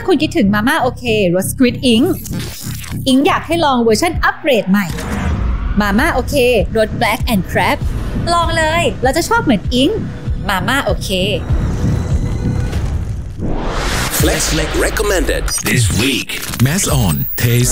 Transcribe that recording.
คุณคิดถึงมาม่าโอเครสสควิดอิงอยากให้ลองเวอร์ชันอัปเกรดใหม่มาม่าโอเครสแบล็กแอนด์แครบลองเลยเราจะชอบเหมือนอิงมาม่าโอเค Flex recommended this week. Mass on Taste